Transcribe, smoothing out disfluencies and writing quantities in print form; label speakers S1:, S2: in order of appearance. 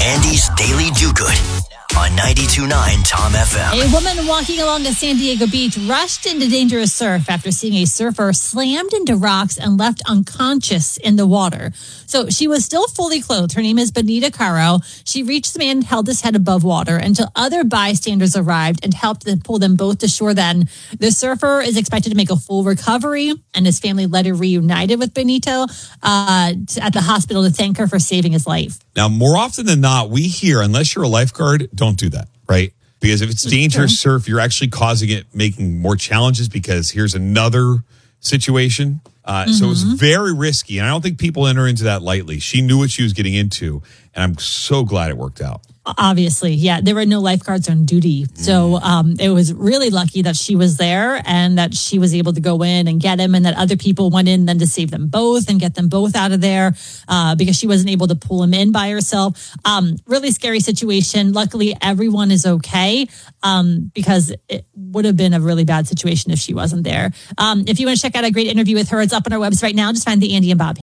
S1: Andy's Daily Do-Good on 92.9 Tom FM.
S2: A woman walking along a San Diego beach rushed into dangerous surf after seeing a surfer slammed into rocks and left unconscious in the water. So she was still fully clothed. Her name is Benita Caro. She reached the man and held his head above water until other bystanders arrived and helped them pull them both to shore. Then the surfer is expected to make a full recovery, and his family later reunited with Benito at the hospital to thank her for saving his life.
S3: Now, more often than not, we hear, unless you're a lifeguard, don't do that, right? Because if it's dangerous surf, you're actually causing it, making more challenges because here's another situation. So it's very risky. And I don't think people enter into that lightly. She knew what she was getting into. And I'm so glad it worked out.
S2: Obviously, yeah. There were no lifeguards on duty. So it was really lucky that she was there and that she was able to go in and get him, and that other people went in then to save them both and get them both out of there because she wasn't able to pull him in by herself. Really scary situation. Luckily, everyone is okay because it would have been a really bad situation if she wasn't there. If you want to check out a great interview with her, it's up on our website right now. Just find the Andy and Bob